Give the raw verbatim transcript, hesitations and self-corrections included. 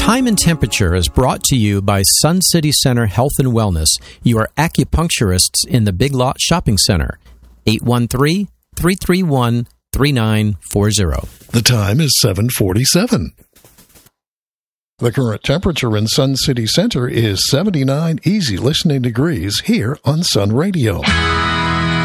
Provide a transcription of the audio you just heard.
Time and Temperature is brought to you by Sun City Center Health and Wellness, your acupuncturists in the Big Lot Shopping Center. eight one three, three three one, three nine four zero. The time is seven forty-seven. The current temperature in Sun City Center is seventy-nine easy listening degrees here on Sun Radio.